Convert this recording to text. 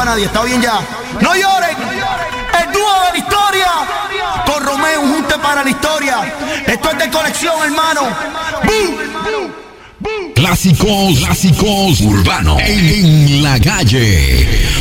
nadie, está bien ya. No lloren, el dúo de la historia con Romeo, un junte para la historia. Esto es de colección, hermano. ¡Bum! Clásicos urbanos en la calle.